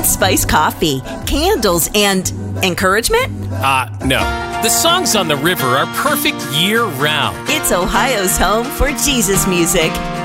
and spice coffee, candles, and encouragement? No. The songs on the river are perfect year-round. It's Ohio's home for Jesus music.